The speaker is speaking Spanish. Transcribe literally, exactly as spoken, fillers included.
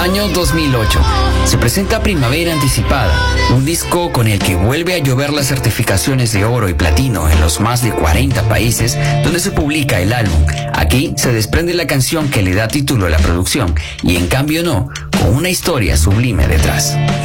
Año dos mil ocho. Se presenta Primavera Anticipada, un disco con el que vuelve a llover las certificaciones de oro y platino en los más de cuarenta países donde se publica el álbum. Aquí se desprende la canción que le da título a la producción y En Cambio No, con una historia sublime detrás.